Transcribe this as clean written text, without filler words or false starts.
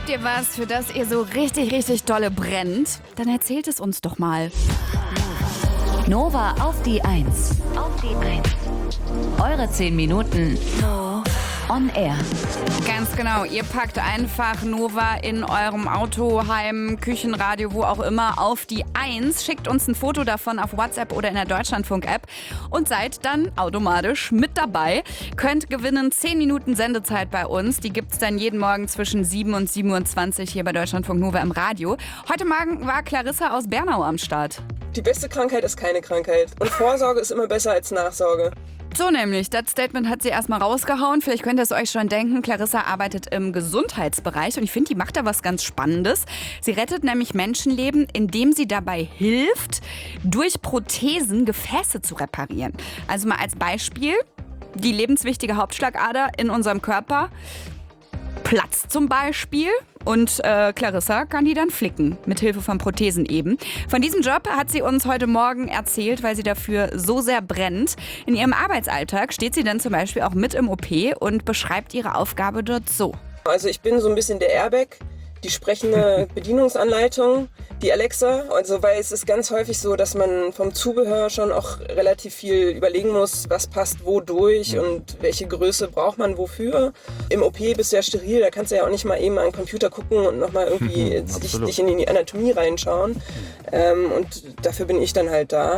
Habt ihr was, für das ihr so richtig, richtig dolle brennt? Dann erzählt es uns doch mal. Nova auf die 1. Eure 10 Minuten on air. Ganz genau, ihr packt einfach Nova in eurem Auto, Heim, Küchenradio, wo auch immer auf die 1, schickt uns ein Foto davon auf WhatsApp oder in der Deutschlandfunk-App und seid dann automatisch mit dabei. Könnt gewinnen 10 Minuten Sendezeit bei uns. Die gibt's dann jeden Morgen zwischen 7 und 27 hier bei Deutschlandfunk Nova im Radio. Heute Morgen war Clarissa aus Bernau am Start. Die beste Krankheit ist keine Krankheit. Und Vorsorge ist immer besser als Nachsorge. So nämlich, das Statement hat sie erstmal rausgehauen. Vielleicht könnt ihr es euch schon denken, Clarissa arbeitet im Gesundheitsbereich und ich finde, die macht da was ganz Spannendes. Sie rettet nämlich Menschenleben, indem sie dabei hilft, durch Prothesen Gefäße zu reparieren. Also mal als Beispiel, die lebenswichtige Hauptschlagader in unserem Körper platzt zum Beispiel. Und Clarissa kann die dann flicken, mit Hilfe von Prothesen eben. Von diesem Job hat sie uns heute Morgen erzählt, weil sie dafür so sehr brennt. In ihrem Arbeitsalltag steht sie dann zum Beispiel auch mit im OP und beschreibt ihre Aufgabe dort so. Also ich bin so ein bisschen der Airbag, die sprechende Bedienungsanleitung, die Alexa. Also weil es ist ganz häufig so, dass man vom Zubehör schon auch relativ viel überlegen muss, was passt wo durch und welche Größe braucht man wofür. Im OP bist du ja steril, da kannst du ja auch nicht mal eben an den Computer gucken und nochmal irgendwie dich in die Anatomie reinschauen. Und dafür bin ich dann halt da.